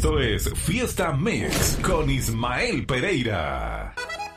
Esto es Fiesta Mix con Ismael Pereira.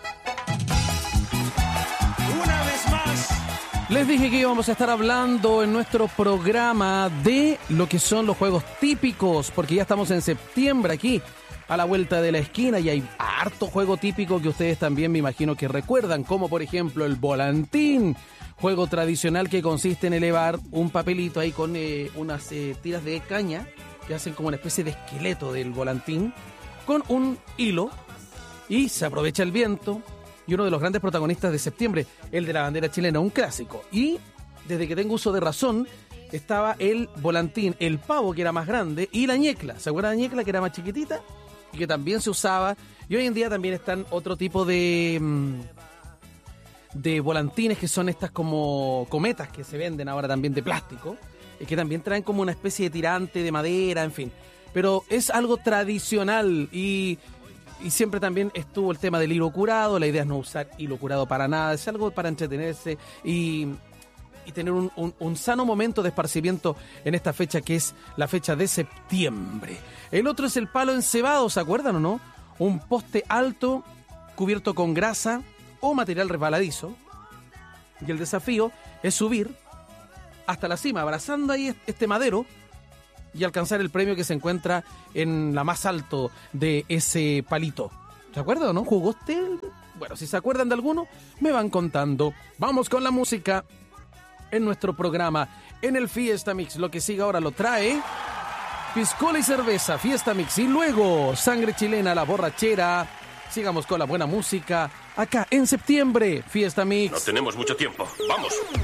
Una vez más. Les dije que íbamos a estar hablando en nuestro programa de lo que son los juegos típicos, porque ya estamos en septiembre aquí, a la vuelta de la esquina, y hay harto juego típico que ustedes también me imagino que recuerdan, como por ejemplo el volantín, juego tradicional que consiste en elevar un papelito ahí con unas tiras de caña que hacen como una especie de esqueleto del volantín, con un hilo, y se aprovecha el viento. Y uno de los grandes protagonistas de septiembre, el de la bandera chilena, un clásico. Y desde que tengo uso de razón, estaba el volantín, el pavo, que era más grande, y la ñecla. ¿Se acuerdan de la ñecla, que era más chiquitita? Y que también se usaba. Y hoy en día también están otro tipo de volantines, que son estas como cometas que se venden ahora también de plástico, y que también traen como una especie de tirante de madera, en fin. Pero es algo tradicional y siempre también estuvo el tema del hilo curado. La idea es no usar hilo curado para nada, es algo para entretenerse y tener un sano momento de esparcimiento en esta fecha, que es la fecha de septiembre. El otro es el palo encebado, ¿se acuerdan o no? Un poste alto cubierto con grasa o material resbaladizo, y el desafío es subir hasta la cima, abrazando ahí este madero, y alcanzar el premio que se encuentra en la más alto de ese palito. ¿Se acuerdan o no? ¿Jugó usted? Bueno, si se acuerdan de alguno, me van contando. Vamos con la música en nuestro programa, en el Fiesta Mix. Lo que sigue ahora lo trae piscola y cerveza, Fiesta Mix, y luego sangre chilena, la borrachera. Sigamos con la buena música acá en septiembre, Fiesta Mix. No tenemos mucho tiempo. ¡Vamos!